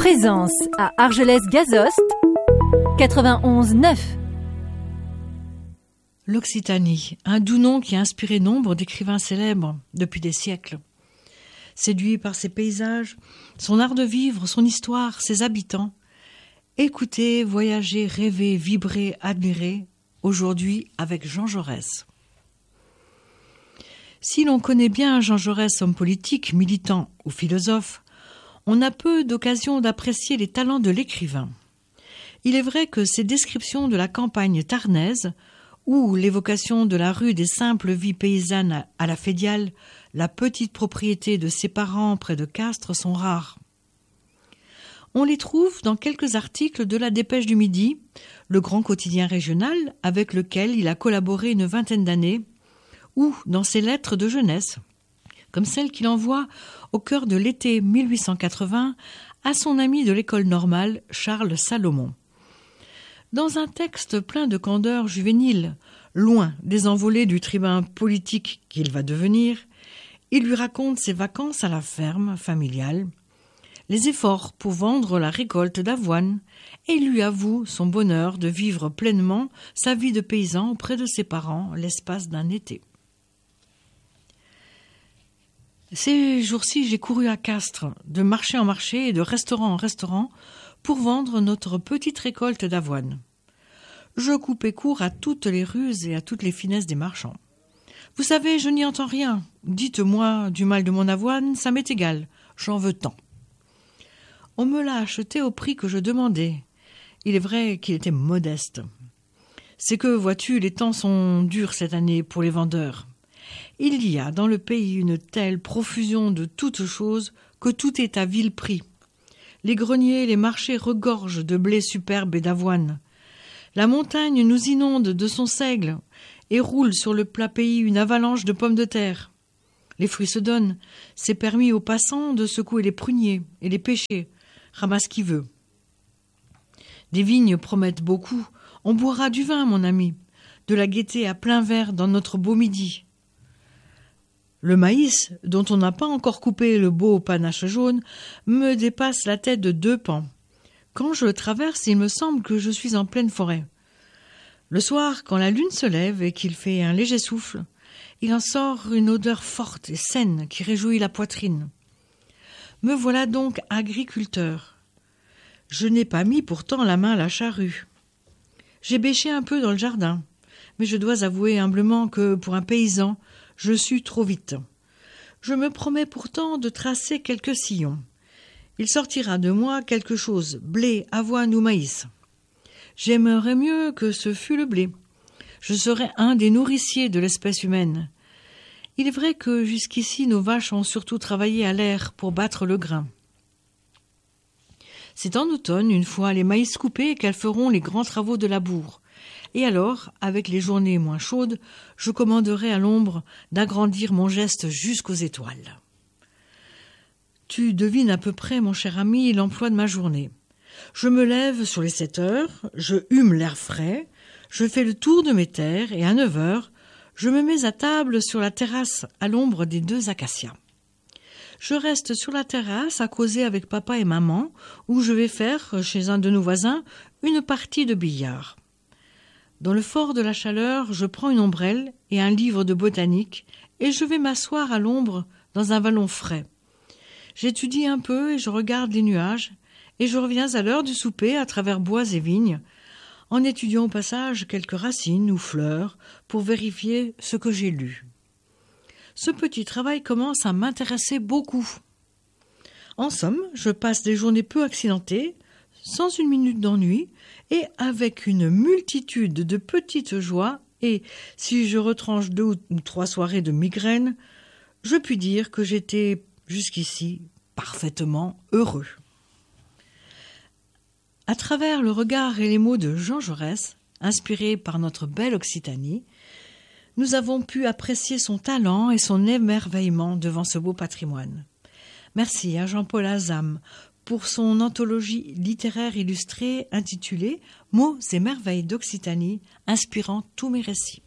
Présence à Argelès-Gazost, 91.9. L'Occitanie, un doux nom qui a inspiré nombre d'écrivains célèbres depuis des siècles. Séduit par ses paysages, son art de vivre, son histoire, ses habitants, écoutez, voyagez, rêvez, vibrez, admirez, aujourd'hui avec Jean Jaurès. Si l'on connaît bien Jean Jaurès, homme politique, militant ou philosophe, on a peu d'occasion d'apprécier les talents de l'écrivain. Il est vrai que ses descriptions de la campagne tarnaise, ou l'évocation de la rue des simples vies paysannes à la Fédiale, la petite propriété de ses parents près de Castres, sont rares. On les trouve dans quelques articles de la Dépêche du Midi, le grand quotidien régional avec lequel il a collaboré une vingtaine d'années, ou dans ses lettres de jeunesse, comme celle qu'il envoie au cœur de l'été 1880 à son ami de l'école normale, Charles Salomon. Dans un texte plein de candeur juvénile, loin des envolées du tribun politique qu'il va devenir, il lui raconte ses vacances à la ferme familiale, les efforts pour vendre la récolte d'avoine, et lui avoue son bonheur de vivre pleinement sa vie de paysan auprès de ses parents l'espace d'un été. Ces jours-ci, j'ai couru à Castres, de marché en marché et de restaurant en restaurant, pour vendre notre petite récolte d'avoine. Je coupais court à toutes les ruses et à toutes les finesses des marchands. Vous savez, je n'y entends rien. Dites-moi du mal de mon avoine, ça m'est égal. J'en veux tant. On me l'a acheté au prix que je demandais. Il est vrai qu'il était modeste. C'est que, vois-tu, les temps sont durs cette année pour les vendeurs. Il y a dans le pays une telle profusion de toutes choses que tout est à vil prix. Les greniers et les marchés regorgent de blé superbe et d'avoine. La montagne nous inonde de son seigle et roule sur le plat pays une avalanche de pommes de terre. Les fruits se donnent, c'est permis aux passants de secouer les pruniers et les pêcher, ramasse qui veut. Des vignes promettent beaucoup, on boira du vin, mon ami, de la gaieté à plein verre dans notre beau midi. Le maïs, dont on n'a pas encore coupé le beau panache jaune, me dépasse la tête de 2 pans. Quand je le traverse, il me semble que je suis en pleine forêt. Le soir, quand la lune se lève et qu'il fait un léger souffle, il en sort une odeur forte et saine qui réjouit la poitrine. Me voilà donc agriculteur. Je n'ai pas mis pourtant la main à la charrue. J'ai bêché un peu dans le jardin, mais je dois avouer humblement que, pour un paysan, je sue trop vite. Je me promets pourtant de tracer quelques sillons. Il sortira de moi quelque chose, blé, avoine ou maïs. J'aimerais mieux que ce fût le blé. Je serais un des nourriciers de l'espèce humaine. Il est vrai que jusqu'ici nos vaches ont surtout travaillé à l'air pour battre le grain. C'est en automne, une fois les maïs coupés, qu'elles feront les grands travaux de labour. Et alors, avec les journées moins chaudes, je commanderai à l'ombre d'agrandir mon geste jusqu'aux étoiles. Tu devines à peu près, mon cher ami, l'emploi de ma journée. Je me lève sur les 7 heures, je hume l'air frais, je fais le tour de mes terres et à 9 heures, je me mets à table sur la terrasse à l'ombre des 2 acacias. Je reste sur la terrasse à causer avec papa et maman, où je vais faire, chez un de nos voisins, une partie de billard. Dans le fort de la chaleur, je prends une ombrelle et un livre de botanique et je vais m'asseoir à l'ombre dans un vallon frais. J'étudie un peu et je regarde les nuages et je reviens à l'heure du souper à travers bois et vignes, en étudiant au passage quelques racines ou fleurs pour vérifier ce que j'ai lu. Ce petit travail commence à m'intéresser beaucoup. En somme, je passe des journées peu accidentées, sans une minute d'ennui, et avec une multitude de petites joies, et si je retranche 2 ou 3 soirées de migraine, je puis dire que j'étais jusqu'ici parfaitement heureux. À travers le regard et les mots de Jean Jaurès, inspirés par notre belle Occitanie, nous avons pu apprécier son talent et son émerveillement devant ce beau patrimoine. Merci à Jean-Paul Azam pour son anthologie littéraire illustrée intitulée « Mots et merveilles d'Occitanie », inspirant tous mes récits.